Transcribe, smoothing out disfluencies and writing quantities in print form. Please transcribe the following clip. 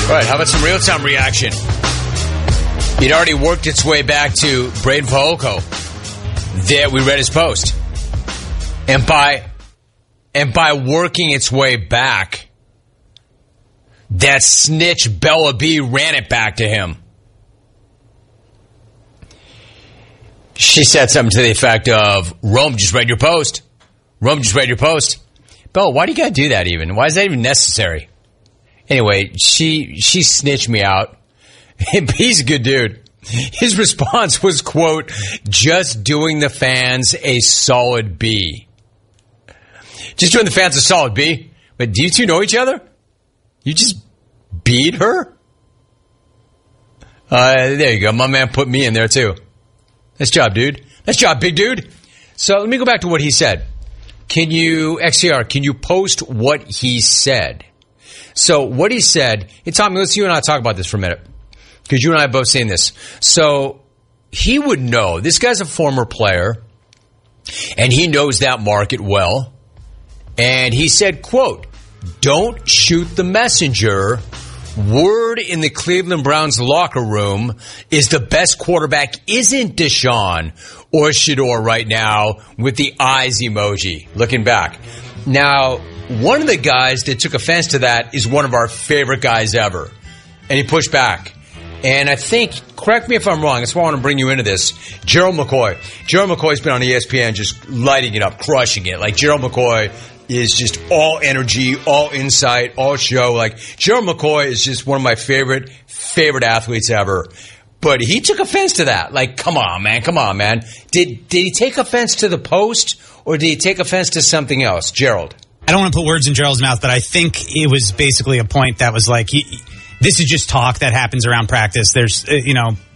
All right, how about some real-time reaction? It already worked its way back to Braden Fehoko. There, we read his post. And by working its way back, that snitch Bella B ran it back to him. She said something to the effect of, Rome just read your post. Rome just read your post. Bella, why do you gotta do that even? Why is that even necessary? Anyway, she snitched me out. He's a good dude. His response was, quote, just doing the fans a solid B. Just doing the fans a solid B? But do you two know each other? You just beat her? There you go. My man put me in there too. Nice job, dude. Nice job, big dude. So let me go back to what he said. XCR, can you post what he said? So what he said, hey, Tommy, let's you and I talk about this for a minute. Because you and I have both seen this. So he would know. This guy's a former player. And he knows that market well. And he said, quote, don't shoot the messenger. Word in the Cleveland Browns locker room is the best quarterback isn't Deshaun or Shedeur right now with the eyes emoji looking back. Now, one of the guys that took offense to that is one of our favorite guys ever. And he pushed back. And I think, correct me if I'm wrong, that's why I want to bring you into this, Gerald McCoy. Gerald McCoy's been on ESPN just lighting it up, crushing it. Like, Gerald McCoy is just all energy, all insight, all show. Like, Gerald McCoy is just one of my favorite athletes ever. But he took offense to that. Like, come on, man. Did he take offense to the post, or did he take offense to something else? Gerald. I don't want to put words in Gerald's mouth, but I think it was basically a point that was like, this is just talk that happens around practice. There's,